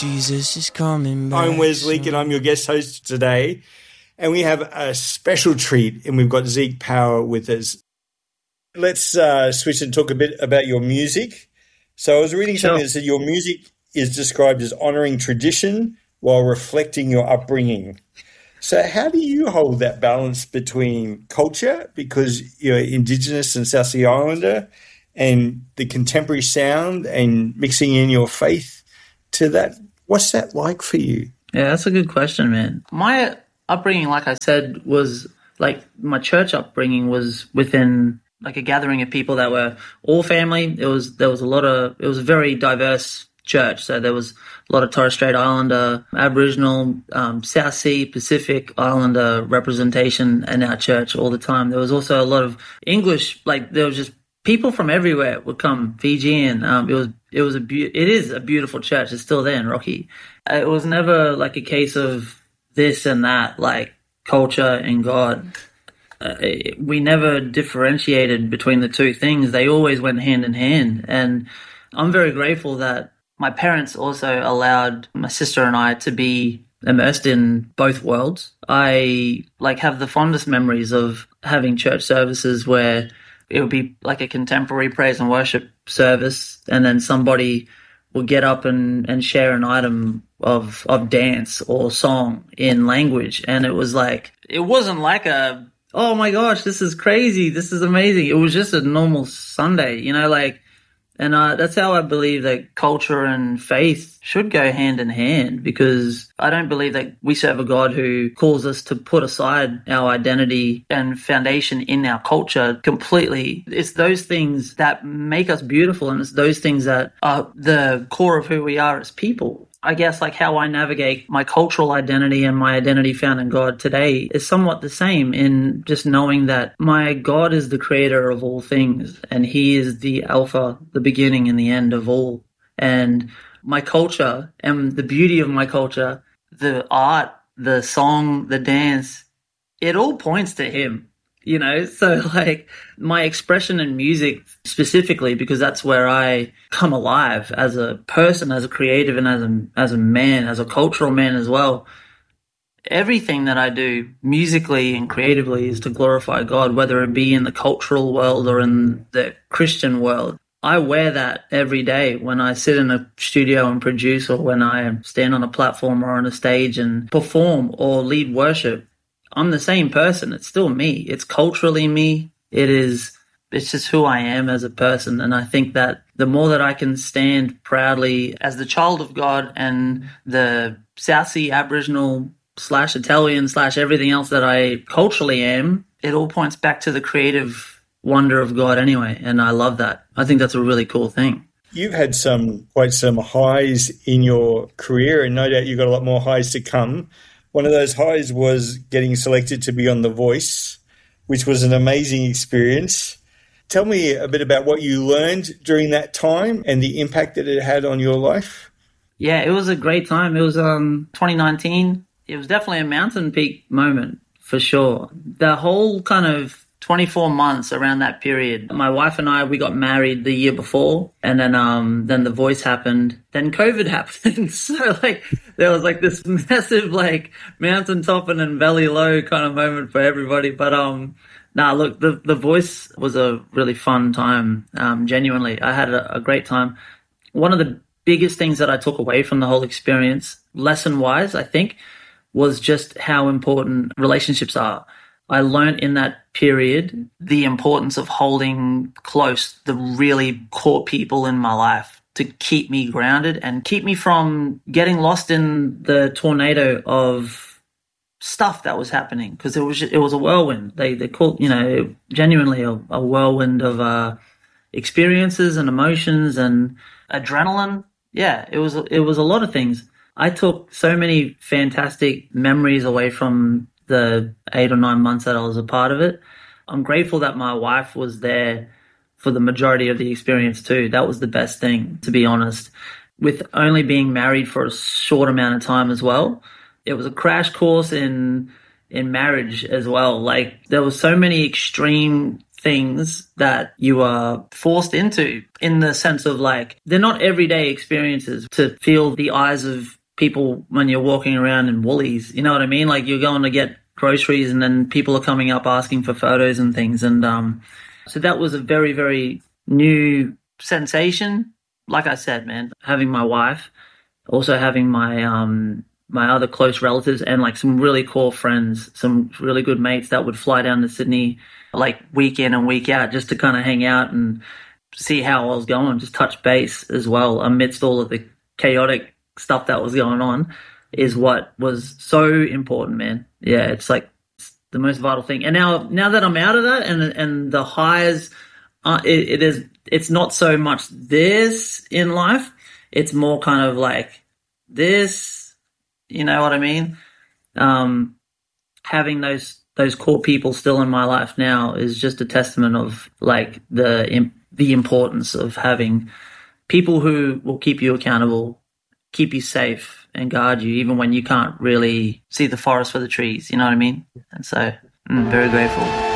Jesus is coming back. I'm Wes Leake and I'm your guest host today. And we have a special treat, and we've got Zeke Power with us. Let's switch and talk a bit about your music. So I was reading something that said your music is described as honouring tradition while reflecting your upbringing. So how do you hold that balance between culture, because you're Indigenous and South Sea Islander, and the contemporary sound and mixing in your faith to that? What's that like for you? Yeah, that's a good question, man. My upbringing, like I said, was like my church upbringing was within like a gathering of people that were all family. There was a very diverse church. So there was a lot of Torres Strait Islander, Aboriginal, South Sea, Pacific Islander representation in our church all the time. There was also a lot of English, like there was just people from everywhere would come, Fijian. It is a beautiful church. It's still there in Rocky. It was never like a case of this and that, like culture and God. We never differentiated between the two things. They always went hand in hand. And I'm very grateful that my parents also allowed my sister and I to be immersed in both worlds. I have the fondest memories of having church services where it would be like a contemporary praise and worship service, and then somebody would get up and share an item of dance or song in language. And it was like, it wasn't like a, oh my gosh, this is crazy, this is amazing. It was just a normal Sunday, and that's how I believe that culture and faith should go hand in hand, because I don't believe that we serve a God who calls us to put aside our identity and foundation in our culture completely. It's those things that make us beautiful, and it's those things that are the core of who we are as people. I guess like how I navigate my cultural identity and my identity found in God today is somewhat the same, in just knowing that my God is the creator of all things, and he is the Alpha, the beginning and the end of all. And my culture and the beauty of my culture, the art, the song, the dance, it all points to him. So like my expression in music specifically, because that's where I come alive as a person, as a creative, and as a man, as a cultural man as well. Everything that I do musically and creatively is to glorify God, whether it be in the cultural world or in the Christian world. I wear that every day when I sit in a studio and produce, or when I stand on a platform or on a stage and perform or lead worship. I'm the same person. It's still me. It's culturally me. It's just who I am as a person. And I think that the more that I can stand proudly as the child of God and the South Sea Aboriginal / Italian / everything else that I culturally am, it all points back to the creative wonder of God anyway. And I love that. I think that's a really cool thing. You've had quite some highs in your career, and no doubt you've got a lot more highs to come. One of those highs was getting selected to be on The Voice, which was an amazing experience. Tell me a bit about what you learned during that time and the impact that it had on your life. Yeah, it was a great time. It was 2019. It was definitely a mountain peak moment for sure. The whole kind of 24 months around that period, my wife and I, we got married the year before, and then The Voice happened, then COVID happened. So there was this massive mountaintop and then valley low kind of moment for everybody. But look, the Voice was a really fun time. Genuinely, I had a great time. One of the biggest things that I took away from the whole experience, lesson wise, I think, was just how important relationships are. I learned in that period the importance of holding close the really core people in my life to keep me grounded and keep me from getting lost in the tornado of stuff that was happening, because it was a whirlwind. They called, genuinely a whirlwind of experiences and emotions and adrenaline. Yeah, it was a lot of things. I took so many fantastic memories away from the 8 or 9 months that I was a part of it. I'm grateful that my wife was there for the majority of the experience too. That was the best thing, to be honest. With only being married for a short amount of time as well, it was a crash course in marriage as well. There was so many extreme things that you are forced into, in the sense of like, they're not everyday experiences to feel the eyes of people when you're walking around in Woolies. You know what I mean? Like, you're going to get groceries and then people are coming up asking for photos and things. And so that was a very, very new sensation. Like I said, man, having my wife, also having my other close relatives, and like some really cool friends, some really good mates that would fly down to Sydney like week in and week out just to kind of hang out and see how I was going, just touch base as well amidst all of the chaotic stuff that was going on, is what was so important, man. Yeah, it's like the most vital thing. And now that I'm out of that, and the highs, it's not so much this in life. It's more kind of like this, you know what I mean? Having those core people still in my life now is just a testament of like the importance of having people who will keep you accountable, keep you safe, and guard you even when you can't really see the forest for the trees. You know what I mean? And so I'm very grateful.